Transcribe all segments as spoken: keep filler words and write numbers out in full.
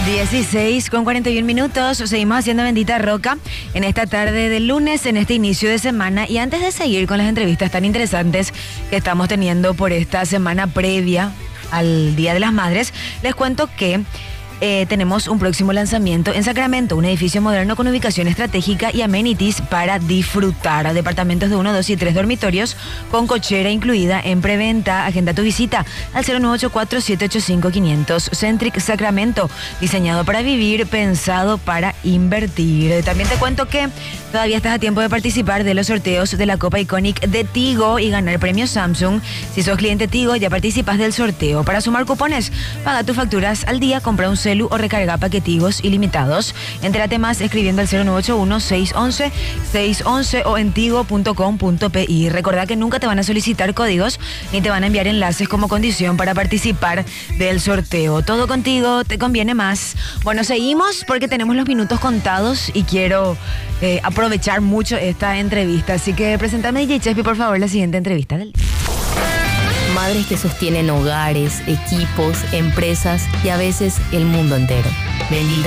dieciséis con cuarenta y uno minutos, seguimos haciendo Bendita Roca en esta tarde del lunes, en este inicio de semana. Y antes de seguir con las entrevistas tan interesantes que estamos teniendo por esta semana previa al Día de las Madres, les cuento que Eh, tenemos un próximo lanzamiento en Sacramento, un edificio moderno con ubicación estratégica y amenities para disfrutar. Departamentos de uno, dos y tres dormitorios con cochera incluida en preventa. Agenda tu visita al cero nueve ocho cuatro, siete ocho cinco, quinientos. Centric Sacramento, diseñado para vivir, pensado para invertir. También te cuento que todavía estás a tiempo de participar de los sorteos de la Copa Iconic de Tigo y ganar premios Samsung. Si sos cliente Tigo, ya participas del sorteo. Para sumar cupones, paga tus facturas al día, compra un celu o recarga paquetigos ilimitados. Entérate más escribiendo al cero nueve ocho uno, seis once, seis once o en tigo punto com punto pi. Recordá que nunca te van a solicitar códigos ni te van a enviar enlaces como condición para participar del sorteo. Todo contigo te conviene más. Bueno, seguimos porque tenemos los minutos contados y quiero eh, aprovechar mucho esta entrevista. Así que presentame, D J Chespi, por favor, la siguiente entrevista del día. Madres que sostienen hogares, equipos, empresas y a veces el mundo entero. Bendita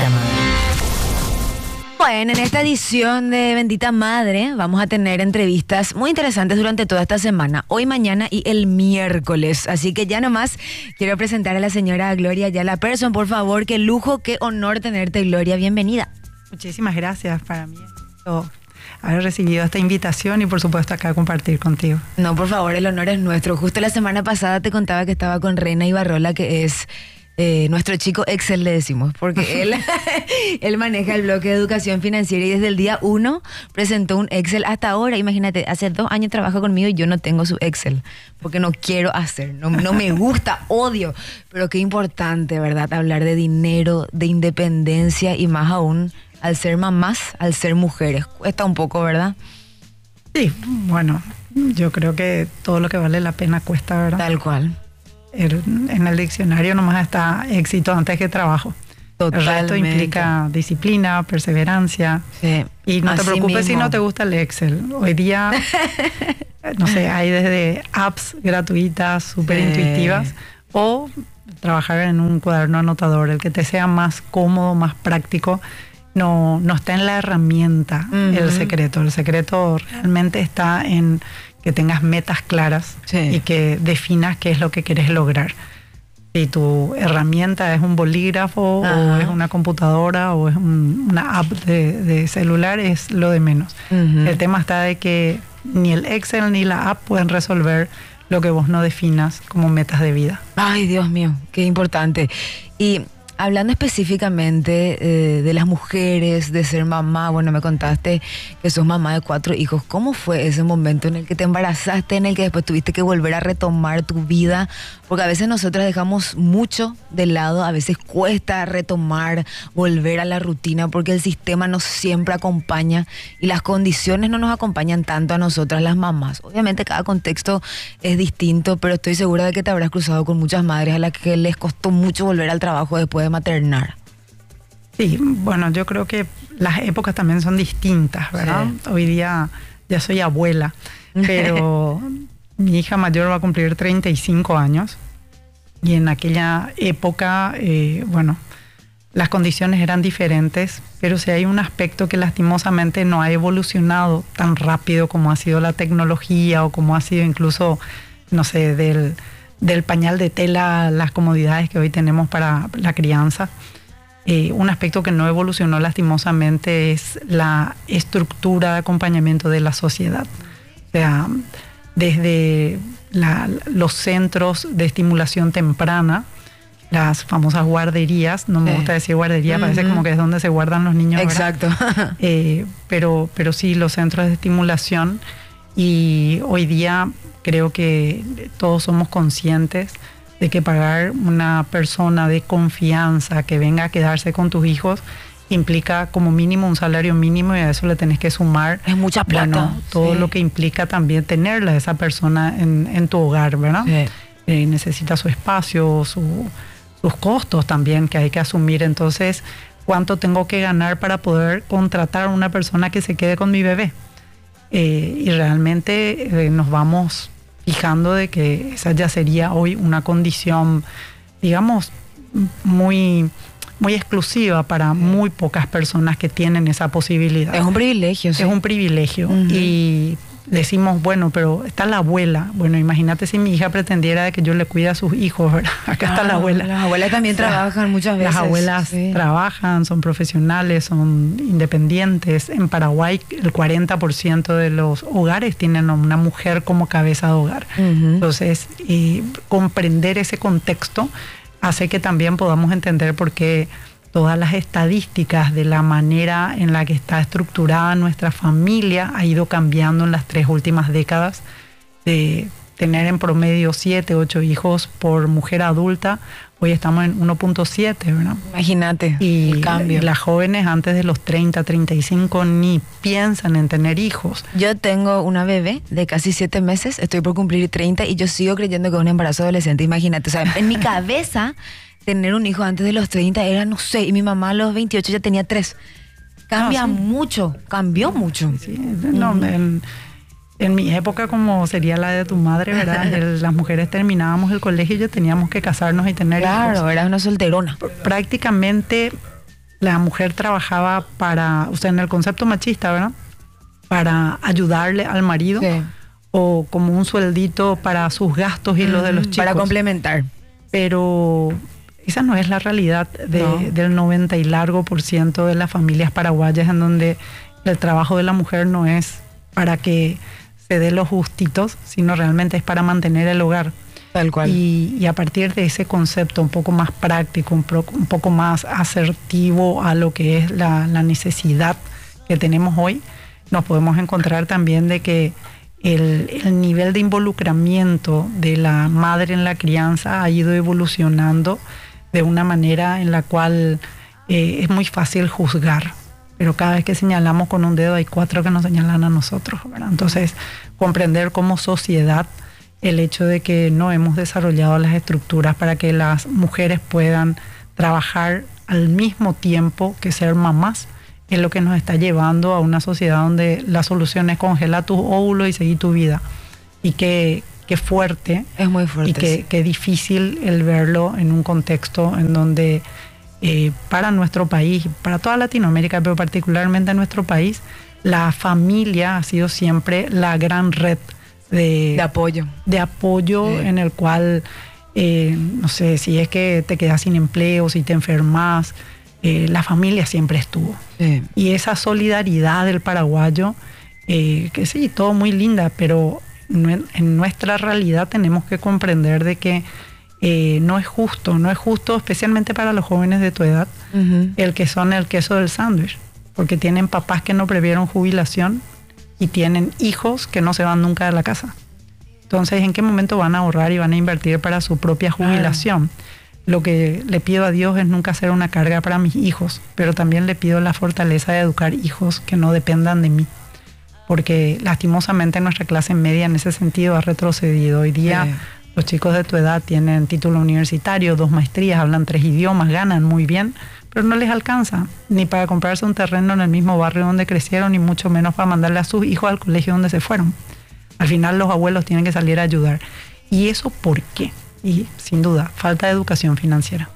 Madre. Bueno, en esta edición de Bendita Madre vamos a tener entrevistas muy interesantes durante toda esta semana, hoy, mañana y el miércoles. Así que ya nomás quiero presentar a la señora Gloria Ayala Persson, por favor. Qué lujo, qué honor tenerte, Gloria. Bienvenida. Muchísimas gracias. Para mí es haber recibido esta invitación y por supuesto acá compartir contigo. No, por favor, el honor es nuestro. Justo la semana pasada te contaba que estaba con Reina Ibarrola, que es eh, nuestro chico Excel, le decimos, porque él, él maneja el bloque de educación financiera y desde el día uno presentó un Excel hasta ahora. Imagínate, hace dos años trabaja conmigo y yo no tengo su Excel, porque no quiero hacer, no, no me gusta, odio. Pero qué importante, ¿verdad? Hablar de dinero, de independencia y más aún al ser mamás, al ser mujeres. Cuesta un poco, ¿verdad? Sí, bueno, yo creo que todo lo que vale la pena cuesta, ¿verdad? Tal cual. El, en el diccionario nomás está éxito antes que trabajo. Totalmente. El resto implica disciplina, perseverancia. Sí. Y no Así te preocupes mismo. Si no te gusta el Excel. Hoy día, no sé, hay desde apps gratuitas, súper sí. intuitivas, o trabajar en un cuaderno anotador, el que te sea más cómodo, más práctico. No, no está en la herramienta uh-huh. el secreto. El secreto realmente está en que tengas metas claras sí. y que definas qué es lo que quieres lograr. Si tu herramienta es un bolígrafo uh-huh. o es una computadora o es un, una app de, de celular, es lo de menos. Uh-huh. El tema está de que ni el Excel ni la app pueden resolver lo que vos no definas como metas de vida. Ay, Dios mío, qué importante. Y hablando específicamente eh, de las mujeres, de ser mamá, bueno, me contaste que sos mamá de cuatro hijos. ¿Cómo fue ese momento en el que te embarazaste, en el que después tuviste que volver a retomar tu vida? Porque a veces nosotras dejamos mucho de lado, a veces cuesta retomar, volver a la rutina, porque el sistema no siempre acompaña y las condiciones no nos acompañan tanto a nosotras las mamás. Obviamente cada contexto es distinto, pero estoy segura de que te habrás cruzado con muchas madres a las que les costó mucho volver al trabajo después de maternar. Sí, bueno, yo creo que las épocas también son distintas, ¿verdad? Sí. Hoy día ya soy abuela, pero mi hija mayor va a cumplir treinta y cinco años y en aquella época, eh, bueno, las condiciones eran diferentes, pero sí hay un aspecto que lastimosamente no ha evolucionado tan rápido como ha sido la tecnología o como ha sido incluso, no sé, del... del pañal de tela, las comodidades que hoy tenemos para la crianza. Eh, un aspecto que no evolucionó lastimosamente es la estructura de acompañamiento de la sociedad. O sea, desde la, los centros de estimulación temprana, las famosas guarderías, no me sí. gusta decir guardería, uh-huh. parece como que es donde se guardan los niños. Exacto. eh, pero, pero sí, los centros de estimulación, y hoy día creo que todos somos conscientes de que pagar una persona de confianza que venga a quedarse con tus hijos implica como mínimo un salario mínimo, y a eso le tenés que sumar es mucha plata, bueno, todo sí. lo que implica también tenerla a esa persona en, en tu hogar, ¿verdad? Sí. Eh, necesita su espacio, su, sus costos también que hay que asumir. Entonces, ¿cuánto tengo que ganar para poder contratar a una persona que se quede con mi bebé? Eh, y realmente eh, nos vamos fijando de que esa ya sería hoy una condición, digamos, muy muy exclusiva para muy pocas personas que tienen esa posibilidad. Es un privilegio, sí. Es un privilegio. Uh-huh. Y decimos, bueno, pero está la abuela. Bueno, imagínate si mi hija pretendiera de que yo le cuide a sus hijos, ¿verdad? Acá ah, está la abuela. Las abuelas también o sea, trabajan muchas veces. Las abuelas sí. trabajan, son profesionales, son independientes. En Paraguay el cuarenta por ciento de los hogares tienen una mujer como cabeza de hogar. Uh-huh. Entonces, eh, comprender ese contexto hace que también podamos entender por qué todas las estadísticas de la manera en la que está estructurada nuestra familia ha ido cambiando en las tres últimas décadas, de tener en promedio siete, ocho hijos por mujer adulta. Hoy estamos en uno punto siete, ¿verdad? Imagínate y el cambio. Y las jóvenes antes de los treinta, treinta y cinco ni piensan en tener hijos. Yo tengo una bebé de casi siete meses, estoy por cumplir treinta y yo sigo creyendo que es un embarazo adolescente. Imagínate, o sea, en mi cabeza tener un hijo antes de los treinta era, no sé, y mi mamá a los veintiocho ya tenía tres. Cambia no, sí. mucho, cambió mucho. Sí, no, uh-huh. en, en mi época, como sería la de tu madre, ¿verdad? El, las mujeres terminábamos el colegio y ya teníamos que casarnos y tener claro, hijos. Claro, era una solterona. Prácticamente la mujer trabajaba para, o sea, en el concepto machista, ¿verdad? Para ayudarle al marido sí. o como un sueldito para sus gastos y uh-huh. los de los chicos. Para complementar. Pero esa no es la realidad de, no. del noventa y largo por ciento de las familias paraguayas, en donde el trabajo de la mujer no es para que se dé los gustitos, sino realmente es para mantener el hogar. Tal cual. Y, y a partir de ese concepto un poco más práctico, un, pro, un poco más asertivo a lo que es la, la necesidad que tenemos hoy, nos podemos encontrar también de que el, el nivel de involucramiento de la madre en la crianza ha ido evolucionando de una manera en la cual eh, es muy fácil juzgar, pero cada vez que señalamos con un dedo hay cuatro que nos señalan a nosotros, ¿verdad? Entonces, comprender como sociedad el hecho de que no hemos desarrollado las estructuras para que las mujeres puedan trabajar al mismo tiempo que ser mamás, es lo que nos está llevando a una sociedad donde la solución es congelar tus óvulos y seguir tu vida. Y que Qué fuerte. Es muy fuerte. Y qué, sí. qué difícil el verlo en un contexto en donde eh, para nuestro país, para toda Latinoamérica, pero particularmente en nuestro país, la familia ha sido siempre la gran red de, de apoyo. De apoyo sí. en el cual, eh, no sé, si es que te quedas sin empleo, si te enfermas, eh, la familia siempre estuvo. Sí. Y esa solidaridad del paraguayo, eh, que sí, todo muy linda, pero en nuestra realidad tenemos que comprender de que eh, no es justo, no es justo especialmente para los jóvenes de tu edad, uh-huh. el que son el queso del sándwich, porque tienen papás que no previeron jubilación y tienen hijos que no se van nunca de la casa. Entonces, ¿en qué momento van a ahorrar y van a invertir para su propia jubilación? Claro. Lo que le pido a Dios es nunca ser una carga para mis hijos, pero también le pido la fortaleza de educar hijos que no dependan de mí. Porque lastimosamente nuestra clase media en ese sentido ha retrocedido. Hoy día sí. los chicos de tu edad tienen título universitario, dos maestrías, hablan tres idiomas, ganan muy bien, pero no les alcanza ni para comprarse un terreno en el mismo barrio donde crecieron, ni mucho menos para mandarle a sus hijos al colegio donde se fueron. Al final los abuelos tienen que salir a ayudar. ¿Y eso por qué? Y sin duda, falta de educación financiera.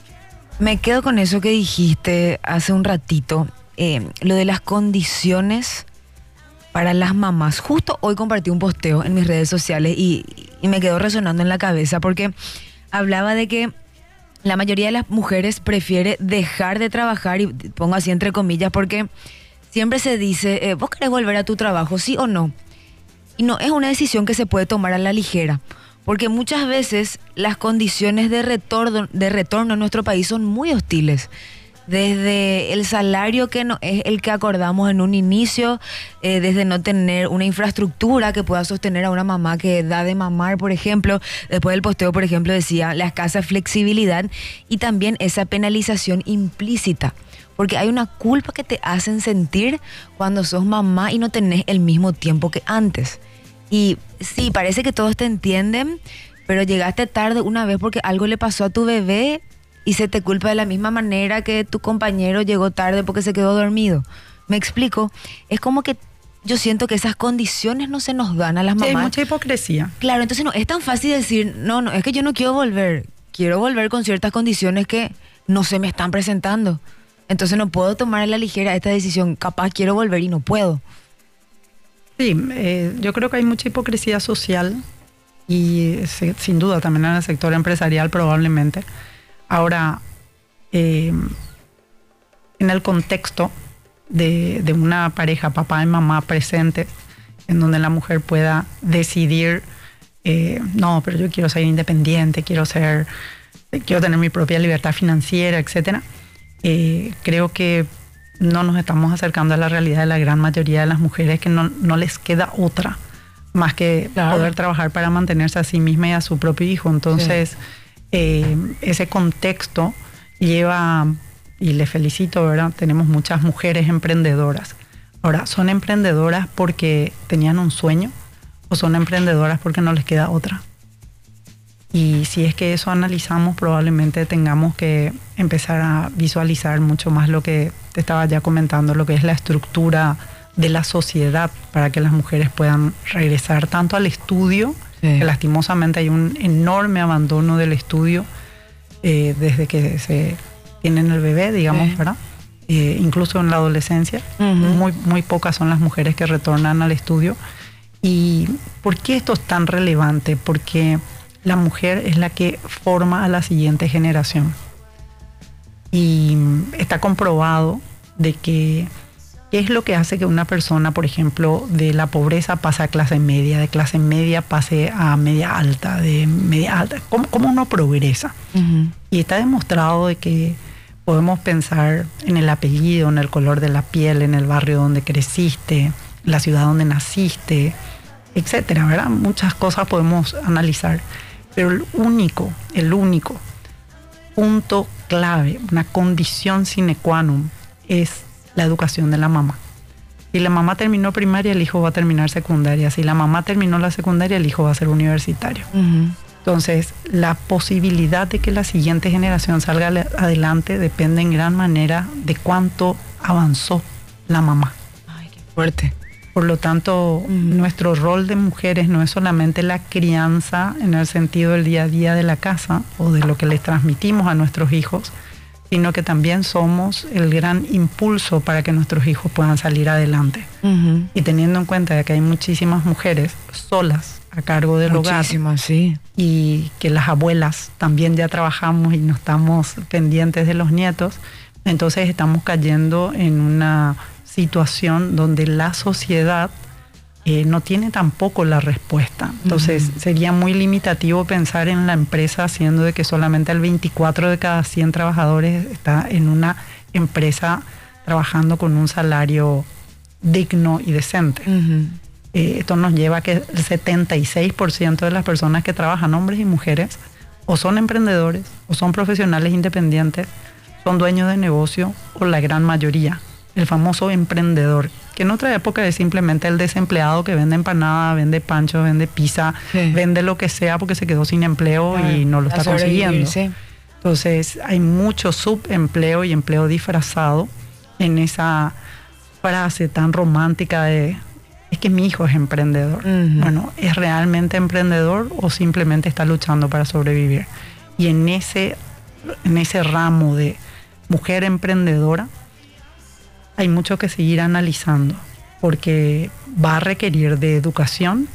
Me quedo con eso que dijiste hace un ratito, eh, lo de las condiciones para las mamás. Justo hoy compartí un posteo en mis redes sociales y, y me quedó resonando en la cabeza porque hablaba de que la mayoría de las mujeres prefiere dejar de trabajar, y pongo así entre comillas, porque siempre se dice, eh, ¿vos querés volver a tu trabajo, sí o no? Y no es una decisión que se puede tomar a la ligera, porque muchas veces las condiciones de retorno, de retorno en nuestro país son muy hostiles. Desde el salario que no es el que acordamos en un inicio, eh, desde no tener una infraestructura que pueda sostener a una mamá que da de mamar, por ejemplo. Después del posteo, por ejemplo, decía la escasa flexibilidad y también esa penalización implícita, porque hay una culpa que te hacen sentir cuando sos mamá y no tenés el mismo tiempo que antes. Y sí, parece que todos te entienden, pero llegaste tarde una vez porque algo le pasó a tu bebé y se te culpa de la misma manera que tu compañero llegó tarde porque se quedó dormido. ¿Me explico? Es como que yo siento que esas condiciones no se nos dan a las mamás. Sí, hay mucha hipocresía. Claro, entonces no es tan fácil decir, no, no, es que yo no quiero volver. Quiero volver con ciertas condiciones que no se me están presentando. Entonces no puedo tomar a la ligera esta decisión. Capaz quiero volver y no puedo. Sí, eh, yo creo que hay mucha hipocresía social y se, sin duda también en el sector empresarial probablemente. Ahora, eh, en el contexto de, de una pareja, papá y mamá presentes, en donde la mujer pueda decidir, eh, no, pero yo quiero ser independiente, quiero ser, quiero tener mi propia libertad financiera, etcétera. Eh, creo que no nos estamos acercando a la realidad de la gran mayoría de las mujeres, que no, no les queda otra más que claro. poder trabajar para mantenerse a sí misma y a su propio hijo. Entonces, sí. eh, ese contexto lleva, y les felicito, ¿verdad? Tenemos muchas mujeres emprendedoras. Ahora, ¿son emprendedoras porque tenían un sueño o son emprendedoras porque no les queda otra? Y si es que eso analizamos, probablemente tengamos que empezar a visualizar mucho más lo que te estaba ya comentando, lo que es la estructura de la sociedad para que las mujeres puedan regresar tanto al estudio, sí. que lastimosamente hay un enorme abandono del estudio eh, desde que se tienen el bebé, digamos, sí. ¿verdad? Eh, incluso en la adolescencia, uh-huh. muy, muy pocas son las mujeres que retornan al estudio. ¿Y por qué esto es tan relevante? Porque la mujer es la que forma a la siguiente generación. Y está comprobado de que qué es lo que hace que una persona, por ejemplo, de la pobreza pase a clase media, de clase media pase a media alta, de media alta. ¿Cómo, cómo uno progresa? Uh-huh. Y está demostrado de que podemos pensar en el apellido, en el color de la piel, en el barrio donde creciste, la ciudad donde naciste, etcétera, ¿verdad? Muchas cosas podemos analizar. Pero el único, el único punto clave, una condición sine qua non, es la educación de la mamá. Si la mamá terminó primaria, el hijo va a terminar secundaria. Si la mamá terminó la secundaria, el hijo va a ser universitario. Uh-huh. Entonces, la posibilidad de que la siguiente generación salga adelante depende en gran manera de cuánto avanzó la mamá. Ay, qué fuerte. Por lo tanto, uh-huh. nuestro rol de mujeres no es solamente la crianza en el sentido del día a día de la casa o de lo que les transmitimos a nuestros hijos, sino que también somos el gran impulso para que nuestros hijos puedan salir adelante. Uh-huh. Y teniendo en cuenta que hay muchísimas mujeres solas a cargo del Muchísimas, hogar, sí. y que las abuelas también ya trabajamos y no estamos pendientes de los nietos, entonces estamos cayendo en una situación donde la sociedad eh, no tiene tampoco la respuesta. Entonces uh-huh. sería muy limitativo pensar en la empresa, siendo de que solamente el veinticuatro de cada cien trabajadores está en una empresa trabajando con un salario digno y decente. Uh-huh. Eh, esto nos lleva a que el setenta y seis por ciento de las personas que trabajan, hombres y mujeres, o son emprendedores, o son profesionales independientes, son dueños de negocio, o la gran mayoría, el famoso emprendedor, que en otra época es simplemente el desempleado que vende empanada, vende pancho, vende pizza, sí. vende lo que sea porque se quedó sin empleo claro, y no lo está consiguiendo. Sí. Entonces hay mucho subempleo y empleo disfrazado en esa frase tan romántica de es que mi hijo es emprendedor. Uh-huh. Bueno, ¿es realmente emprendedor o simplemente está luchando para sobrevivir? Y en ese, en ese ramo de mujer emprendedora hay mucho que seguir analizando, porque va a requerir de educación,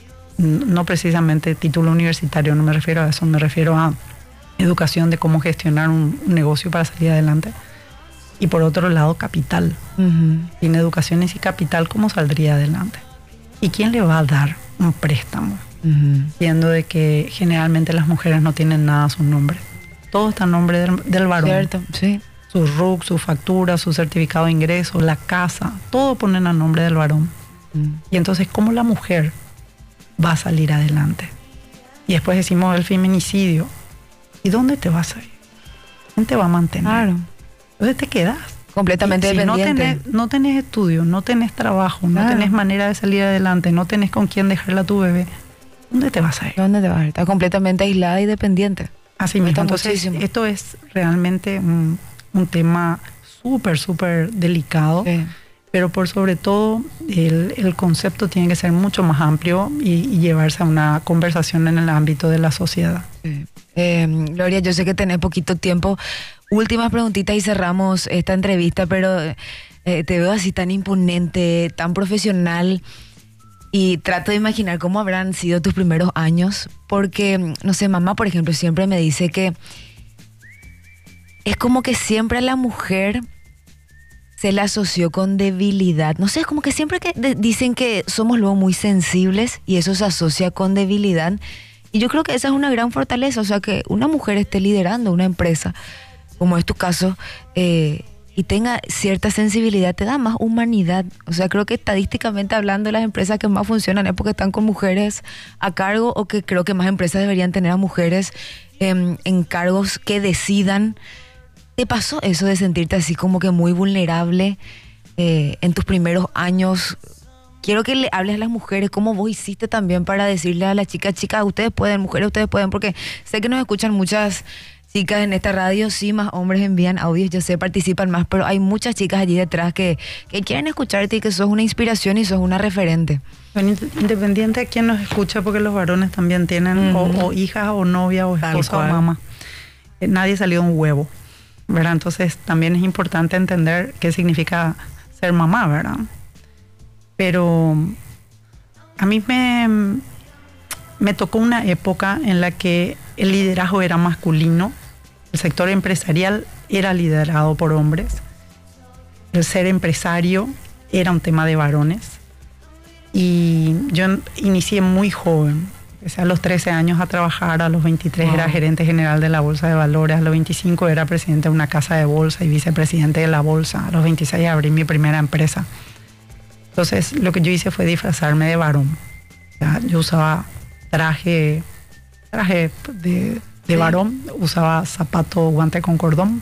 no precisamente título universitario, no me refiero a eso, me refiero a educación de cómo gestionar un, un negocio para salir adelante. Y por otro lado, capital. Uh-huh. Sin educación y sin capital, ¿cómo saldría adelante? ¿Y quién le va a dar un préstamo? Uh-huh. Siendo de que generalmente las mujeres no tienen nada a su nombre. Todo está a nombre del, del varón. Cierto, sí. Su R U C, su factura, su certificado de ingreso, la casa, todo ponen a nombre del varón. Uh-huh. Y entonces, ¿cómo la mujer va a salir adelante? Y después decimos el feminicidio. ¿Y dónde te vas a ir? ¿Quién te va a mantener? Claro. Entonces te quedas completamente si dependiente. No tenés, no tenés estudio, no tenés trabajo, claro. no tenés manera de salir adelante, no tenés con quién dejarla a tu bebé. ¿Dónde te vas a ir? ¿Dónde te vas a ir? Estás completamente aislada y dependiente. Así mismo. Entonces, muchísimo. Esto es realmente un, un tema súper, súper delicado. Sí. Pero por sobre todo, el, el concepto tiene que ser mucho más amplio y, y llevarse a una conversación en el ámbito de la sociedad. Sí. Eh, Gloria, yo sé que tenés poquito tiempo. Últimas preguntitas y cerramos esta entrevista, pero eh, te veo así tan imponente, tan profesional y trato de imaginar cómo habrán sido tus primeros años, porque, no sé, mamá, por ejemplo, siempre me dice que es como que siempre a la mujer se la asoció con debilidad. No sé, es como que siempre que de- dicen que somos luego muy sensibles y eso se asocia con debilidad. Y yo creo que esa es una gran fortaleza, o sea, que una mujer esté liderando una empresa, como es tu caso, eh, y tenga cierta sensibilidad, te da más humanidad. O sea, creo que estadísticamente hablando, las empresas que más funcionan es porque están con mujeres a cargo, o que creo que más empresas deberían tener a mujeres em, en cargos que decidan. ¿Te pasó eso de sentirte así como que muy vulnerable eh, en tus primeros años? Quiero que le hables a las mujeres, cómo vos hiciste también para decirle a las chicas, chicas, ustedes pueden, mujeres, ustedes pueden, porque sé que nos escuchan muchas chicas en esta radio, sí, más hombres envían audios, yo sé, participan más, pero hay muchas chicas allí detrás que, que quieren escucharte y que sos una inspiración y sos una referente. Bueno, independiente de quién nos escucha, porque los varones también tienen Ujú. o, o hijas o novia o Tal esposa o cual. mamá. Eh, nadie salió de un huevo, ¿verdad? Entonces también es importante entender qué significa ser mamá, ¿verdad? Pero a mí me, me tocó una época en la que el liderazgo era masculino, el sector empresarial era liderado por hombres, el ser empresario era un tema de varones. Y yo inicié muy joven, empecé a los trece años a trabajar, a los veintitrés Wow. era gerente general de la Bolsa de Valores, a los veinticinco era presidente de una casa de bolsa y vicepresidente de la bolsa, a los veintiséis abrí mi primera empresa. Entonces lo que yo hice fue disfrazarme de varón. O sea, yo usaba traje, traje de, de Sí. varón, usaba zapato, guante con cordón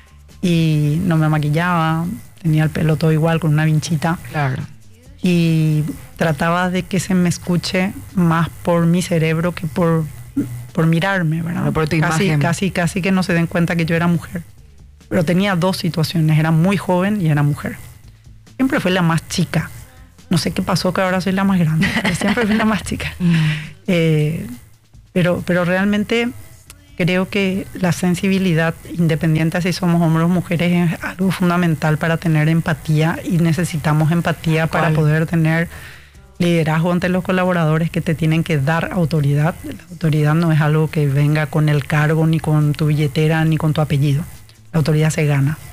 y no me maquillaba, tenía el pelo todo igual con una vinchita. Claro. Y trataba de que se me escuche más por mi cerebro que por, por mirarme, ¿verdad? Claro, por tu casi, imagen. casi, casi que no se den cuenta que yo era mujer. Pero tenía dos situaciones, era muy joven y era mujer. Siempre fui la más chica. No sé qué pasó que ahora soy la más grande, pero siempre fui la más chica. Eh, pero, pero realmente creo que la sensibilidad, independiente si somos hombres o mujeres, es algo fundamental para tener empatía, y necesitamos empatía para ¿Cuál? poder tener liderazgo ante los colaboradores que te tienen que dar autoridad. La autoridad no es algo que venga con el cargo, ni con tu billetera, ni con tu apellido. La autoridad se gana.